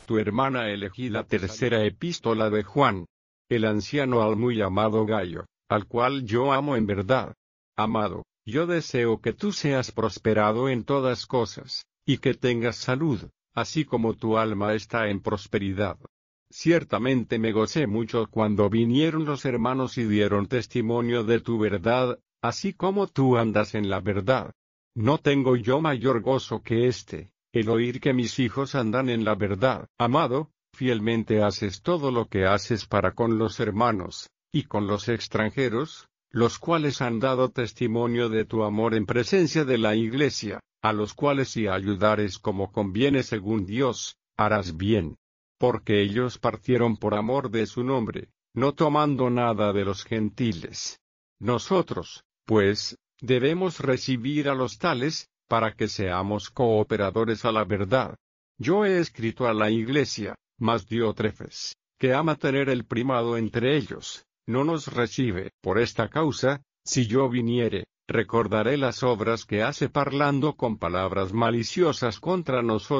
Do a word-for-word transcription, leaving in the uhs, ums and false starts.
tu hermana elegida. Tercera epístola de Juan. El anciano al muy amado Gayo, al cual yo amo en verdad. Amado, yo deseo que tú seas prosperado en todas cosas, y que tengas salud, así como tu alma está en prosperidad. Ciertamente me gocé mucho cuando vinieron los hermanos y dieron testimonio de tu verdad, así como tú andas en la verdad. No tengo yo mayor gozo que este, el oír que mis hijos andan en la verdad. Amado, fielmente haces todo lo que haces para con los hermanos, y con los extranjeros, los cuales han dado testimonio de tu amor en presencia de la Iglesia, a los cuales si ayudares como conviene según Dios, harás bien. Porque ellos partieron por amor de su nombre, no tomando nada de los gentiles. Nosotros, pues, debemos recibir a los tales, para que seamos cooperadores a la verdad. Yo he escrito a la Iglesia, mas Diótrefes, que ama tener el primado entre ellos, no nos recibe. Por esta causa, si yo viniere, recordaré las obras que hace parlando con palabras maliciosas contra nosotros.